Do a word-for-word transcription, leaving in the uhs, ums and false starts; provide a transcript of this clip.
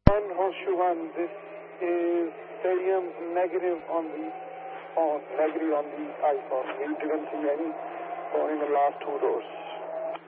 And Horseshoe One, this is Stadium's negative on the phone, negative on the iPhone. We didn't see any phone in the last two doors.